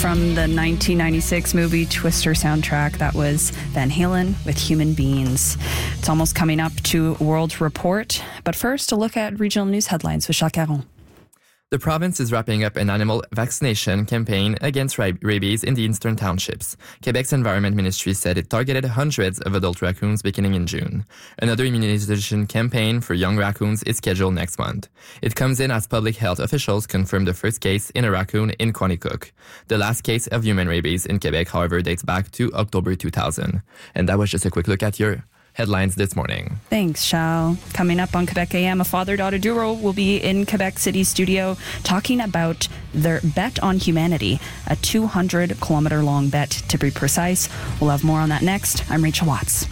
From the 1996 movie Twister soundtrack, that was Van Halen with Human Beings. It's almost coming up to World Report, but first a look at regional news headlines with Jacques Caron. The province is wrapping up an animal vaccination campaign against rabies in the eastern townships. Quebec's Environment Ministry said it targeted hundreds of adult raccoons beginning in June. Another immunization campaign for young raccoons is scheduled next month. It comes in as public health officials confirmed the first case in a raccoon in Quanticook. The last case of human rabies in Quebec, however, dates back to October 2000. And that was just a quick look at your headlines this morning. Thanks, Shao. Coming up on Quebec AM, a father-daughter duo will be in Quebec City studio talking about their bet on humanity, a 200-kilometer-long bet to be precise. We'll have more on that next. I'm Rachel Watts.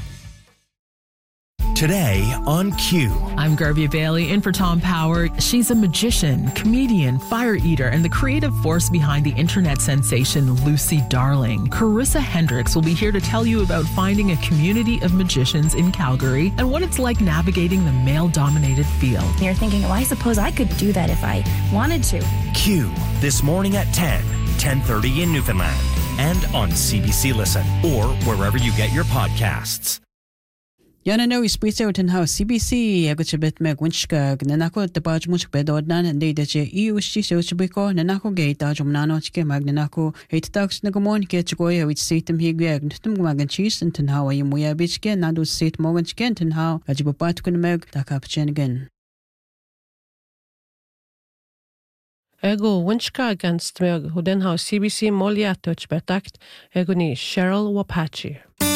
Today on Q. I'm Garvia Bailey, in for Tom Power. She's a magician, comedian, fire eater, and the creative force behind the internet sensation Lucy Darling. Carissa Hendricks will be here to tell you about finding a community of magicians in Calgary and what it's like navigating the male-dominated field. You're thinking, well, I suppose I could do that if I wanted to. Q, this morning at 10:30 in Newfoundland, and on CBC Listen, or wherever you get your podcasts. Yana no ispita utin how CBC agutibit meg winchka nanako tapaj much bedodnan and they that you ushi so chibiko nanako gate ajumnano chike magnanako 8 nagamon ketchgoya which seatum higag ntum magan cheese and how you muya bichken nadu seat morgan chken and how ajibapat kun meg takapchen again. Ego winchka against meg who then how CBC molia touch betakt ego ni Cheryl Wapachi.